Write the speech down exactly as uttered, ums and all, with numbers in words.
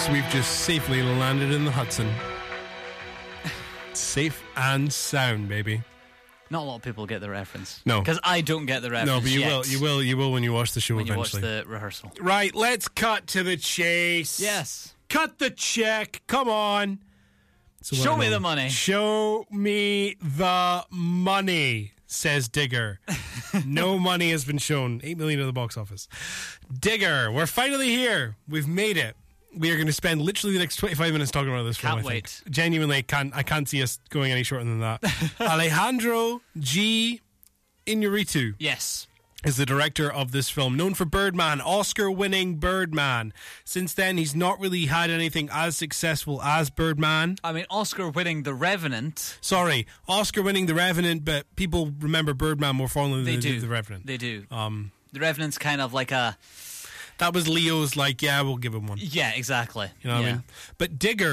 folks. We've just safely landed in the Hudson. Safe and sound, baby. Not a lot of people get the reference. No. Because I don't get the reference. No, but you yet. will. You will. You will when you watch the show when eventually. you watch the rehearsal. Right, let's cut to the chase. Yes. Cut the check. Come on. So Show what me am I- the money. Show me the money, says Digger. No money has been shown. Eight million at the box office. Digger, we're finally here. We've made it. We are going to spend literally the next twenty-five minutes talking about this film. Can't I think. wait. Genuinely, can't I can't see us going any shorter than that. Alejandro G. Iñárritu Yes. is the director of this film, known for Birdman, Oscar-winning Birdman. Since then, he's not really had anything as successful as Birdman. I mean, Oscar winning The Revenant. Sorry, Oscar-winning The Revenant, but people remember Birdman more fondly They than do. The Revenant. They do. Um, The Revenant's kind of like a... that was Leo's like, yeah, we'll give him one. Yeah, exactly. You know what yeah. I mean? But Digger